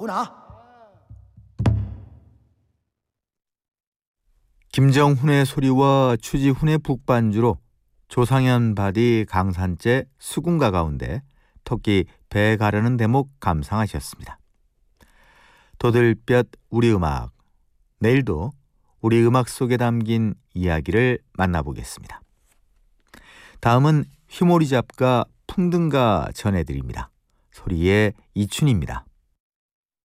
好拿。 김정훈의 소리와 추지훈의 북반주로 조상현 바디 강산재 수군가 가운데 토끼 배 가르는 대목 감상하셨습니다. 도들볕 우리 음악, 내일도 우리 음악 속에 담긴 이야기를 만나보겠습니다. 다음은 휘모리 잡가 풍등가 전해드립니다. 소리의 이춘입니다.